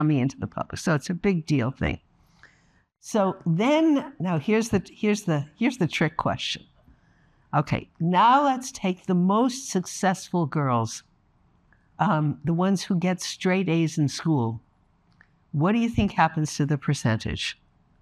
coming into the public. So it's a big deal thing. So then, now here's the trick question. Okay, now let's take the most successful girls, the ones who get straight A's in school. What do you think happens to the percentage?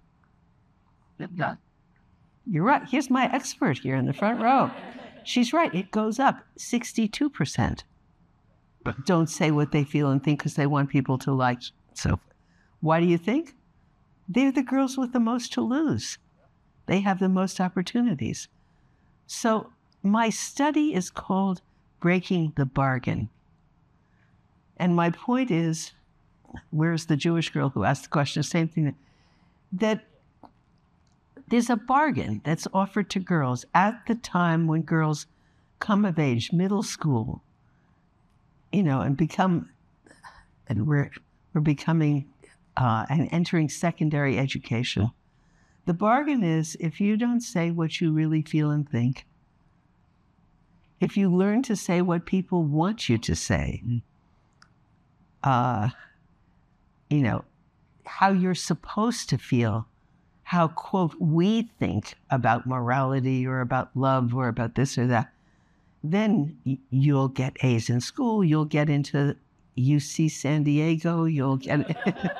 You're right. Here's my expert here in the front row. She's right. It goes up 62%. Don't say what they feel and think because they want people to like. So why do you think? They're the girls with the most to lose. They have the most opportunities. So my study is called Breaking the Bargain. And my point is, where's the Jewish girl who asked the question, the same thing, that there's a bargain that's offered to girls at the time when girls come of age, middle school, and we're becoming and entering secondary education. The bargain is, if you don't say what you really feel and think, if you learn to say what people want you to say, how you're supposed to feel, how, quote, we think about morality or about love or about this or that, then you'll get A's in school, you'll get into UC San Diego, you'll get,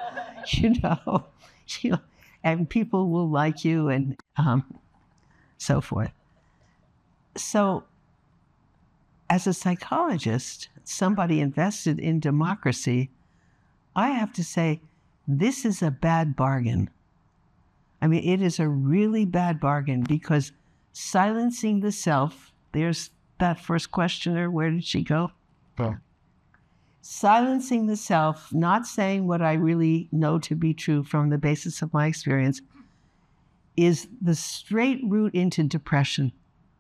and people will like you and so forth. So as a psychologist, somebody invested in democracy, I have to say, this is a bad bargain. I mean, it is a really bad bargain because silencing the self, there's that first questioner, where did she go? Oh. Silencing the self, not saying what I really know to be true from the basis of my experience, is the straight route into depression.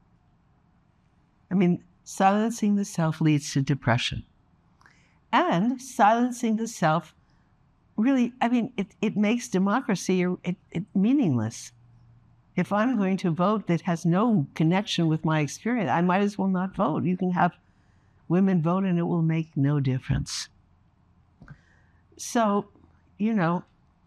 I mean, silencing the self leads to depression. And silencing the self really, it makes democracy meaningless. If I'm going to vote that has no connection with my experience, I might as well not vote. You can have women vote and it will make no difference. So, the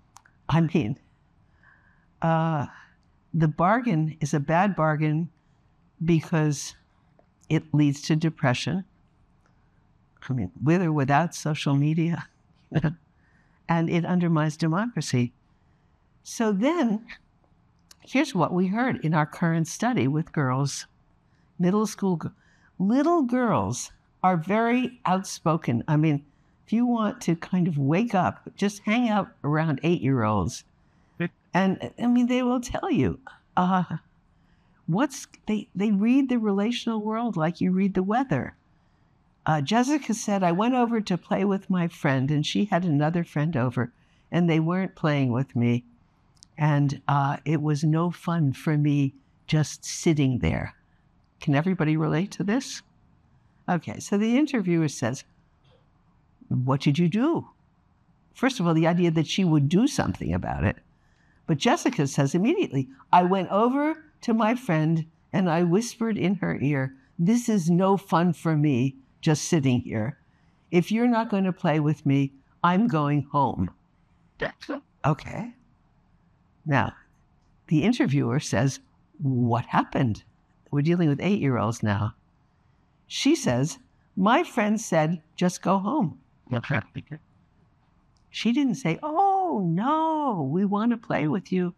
bargain is a bad bargain because it leads to depression. With or without social media. And it undermines democracy. So then, here's what we heard in our current study with girls, middle school. Little girls are very outspoken. If you want to kind of wake up, just hang out around 8-year-olds. And they will tell you, they read the relational world like you read the weather. Jessica said, I went over to play with my friend, and she had another friend over, and they weren't playing with me. And it was no fun for me just sitting there. Can everybody relate to this? Okay, so the interviewer says, what did you do? First of all, the idea that she would do something about it. But Jessica says immediately, I went over to my friend and I whispered in her ear, this is no fun for me just sitting here. If you're not going to play with me, I'm going home. Okay. Now, the interviewer says, what happened? We're dealing with 8-year-olds now. She says, my friend said, just go home. She didn't say, oh, no, we want to play with you.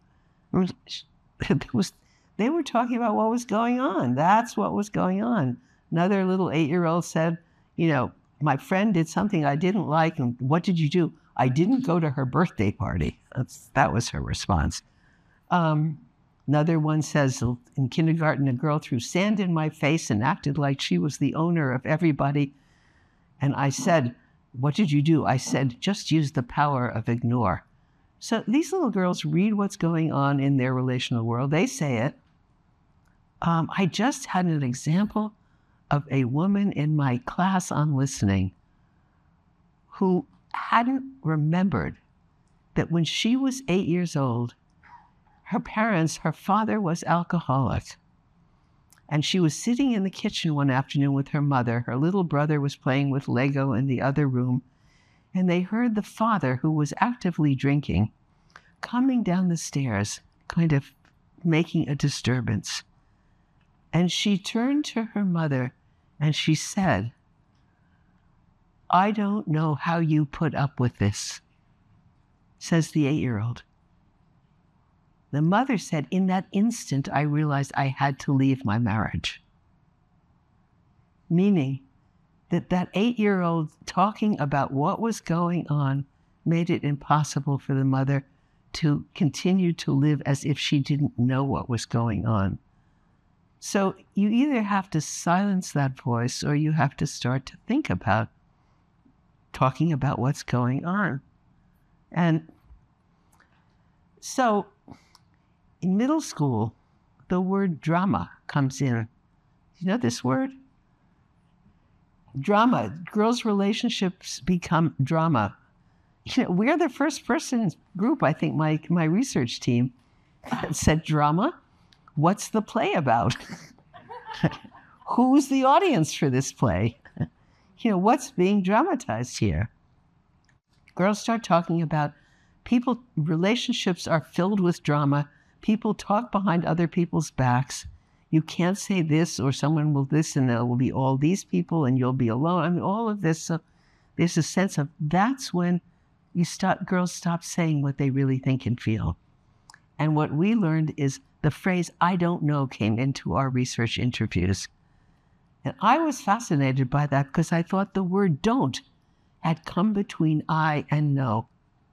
They were talking about what was going on. That's what was going on. Another little 8-year-old said, my friend did something I didn't like, and what did you do? I didn't go to her birthday party. That was her response. Another one says, in kindergarten, a girl threw sand in my face and acted like she was the owner of everybody. And I said, what did you do? I said, just use the power of ignore. So these little girls read what's going on in their relational world. They say it. I just had an example of a woman in my class on listening who hadn't remembered that when she was 8 years old, her father was alcoholic. And she was sitting in the kitchen one afternoon with her mother. Her little brother was playing with Lego in the other room. and they heard the father, who was actively drinking, coming down the stairs, kind of making a disturbance. And she turned to her mother and she said, "I don't know how you put up with this," says the 8-year-old. The mother said, "In that instant, I realized I had to leave my marriage." Meaning that 8-year-old talking about what was going on made it impossible for the mother to continue to live as if she didn't know what was going on. So you either have to silence that voice or you have to start to think about talking about what's going on. And so in middle school, the word drama comes in. You know this word? Drama. Girls' relationships become drama. You know, we're the first person group, I think, my research team said, "Drama? What's the play about?" Who's the audience for this play? You know, what's being dramatized here? Girls start talking about relationships are filled with drama. People talk behind other people's backs. You can't say this or someone will this and there will be all these people and you'll be alone. I mean, all of this. So there's a sense of that's when girls stop saying what they really think and feel. And what we learned is the phrase, "I don't know," came into our research interviews. And I was fascinated by that because I thought the word "don't" had come between I and know.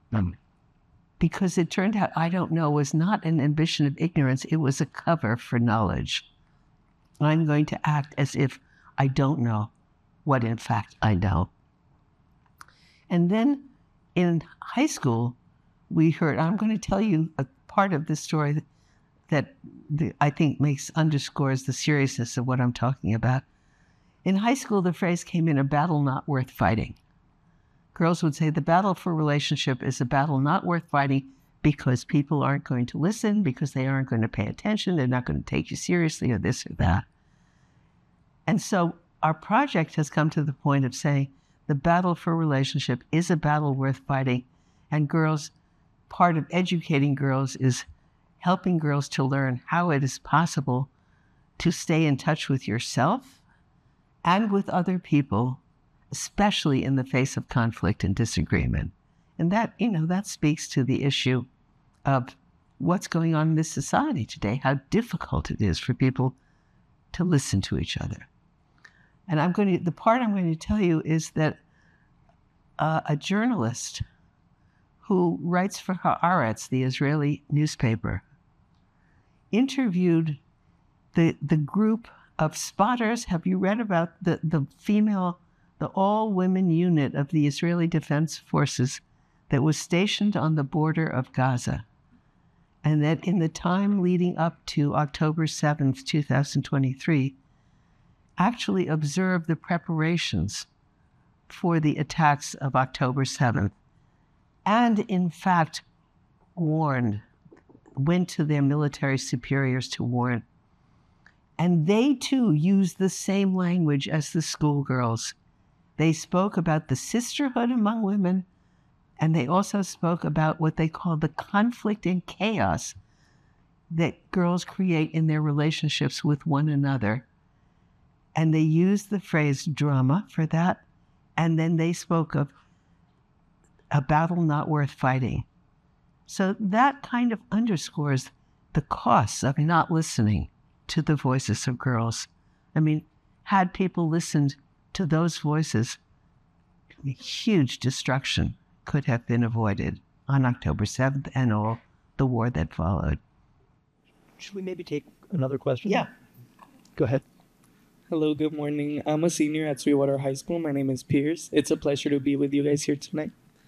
Because it turned out "I don't know" was not an ambition of ignorance, it was a cover for knowledge. I'm going to act as if I don't know what in fact I know. And then in high school, we heard, I'm going to tell you a part of this story that I think underscores the seriousness of what I'm talking about. In high school, the phrase came in, "a battle not worth fighting." Girls would say the battle for relationship is a battle not worth fighting because people aren't going to listen, because they aren't going to pay attention, they're not going to take you seriously, or this or that. And so our project has come to the point of saying the battle for relationship is a battle worth fighting. And girls, part of educating girls is helping girls to learn how it is possible to stay in touch with yourself and with other people, especially in the face of conflict and disagreement. And that, that speaks to the issue of what's going on in this society today, how difficult it is for people to listen to each other. And the part I'm going to tell you is that a journalist who writes for Haaretz, the Israeli newspaper, interviewed the group of spotters. Have you read about the all-women unit of the Israeli Defense Forces that was stationed on the border of Gaza? And that in the time leading up to October 7th, 2023, actually observed the preparations for the attacks of October 7th, and in fact went to their military superiors to warn. And they too used the same language as the schoolgirls. They spoke about the sisterhood among women, and they also spoke about what they call the conflict and chaos that girls create in their relationships with one another. And they used the phrase drama for that. And then they spoke of a battle not worth fighting. So that kind of underscores the costs of not listening to the voices of girls. I mean, had people listened to those voices, huge destruction could have been avoided on October 7th and all the war that followed. Should we maybe take another question? Yeah. Go ahead. Hello, good morning. I'm a senior at Sweetwater High School. My name is Pierce. It's a pleasure to be with you guys here tonight.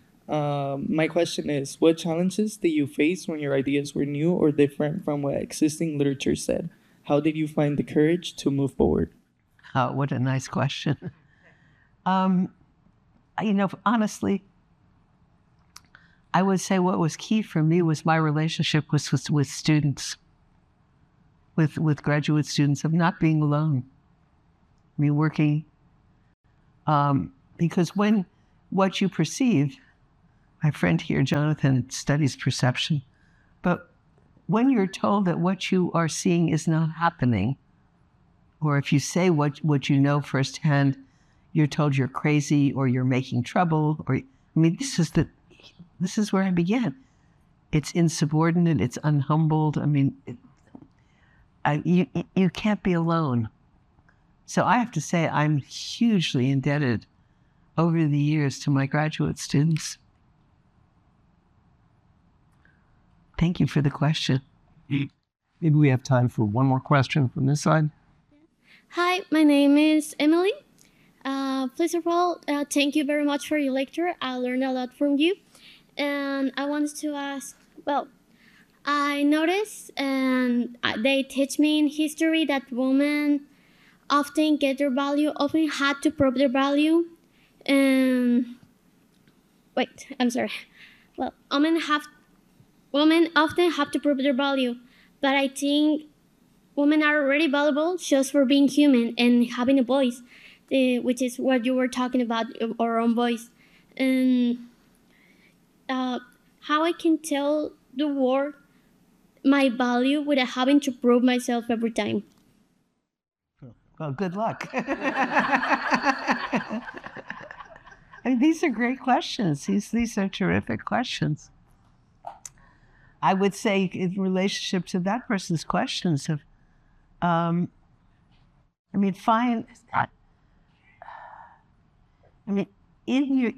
My question is, what challenges did you face when your ideas were new or different from what existing literature said? How did you find the courage to move forward? What a nice question. Honestly, I would say what was key for me was my relationship with students, with graduate students, of not being alone. I mean, working, because when what you perceive, my friend here, Jonathan, studies perception, but when you're told that what you are seeing is not happening, or if you say what you know firsthand, you're told you're crazy or you're making trouble, or, I mean, this is where I began. It's insubordinate, it's unhumbled. I mean, you can't be alone. So I have to say I'm hugely indebted over the years to my graduate students. Thank you for the question. Maybe we have time for one more question from this side. Hi, my name is Emily. First of all, thank you very much for your lecture. I learned a lot from you. And I wanted to ask, well, I noticed, and they teach me in history, that women often get their value, often had to prove their value. Wait, I'm sorry. Well, women often have to prove their value, but I think women are already valuable just for being human and having a voice, which is what you were talking about, our own voice. And how I can tell the world my value without having to prove myself every time. Well, good luck. I mean, these are great questions. These are terrific questions. I would say, in relationship to that person's questions, of, I mean, in your,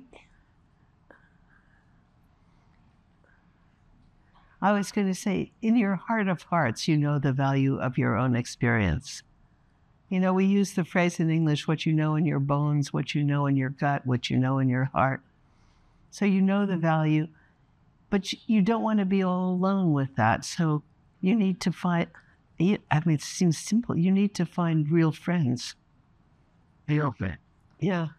I was going to say, in your heart of hearts, you know the value of your own experience. You know, we use the phrase in English, what you know in your bones, what you know in your gut, what you know in your heart. So you know the value, but you don't want to be all alone with that. So you need to find, I mean, it seems simple. You need to find real friends. Real friends. Yeah.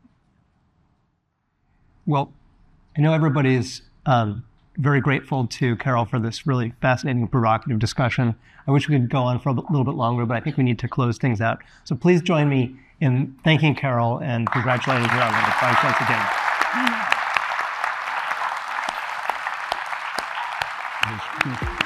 Well, I know everybody is very grateful to Carol for this really fascinating and provocative discussion. I wish we could go on for a little bit longer, but I think we need to close things out. So please join me in thanking Carol and congratulating her on the prize once again.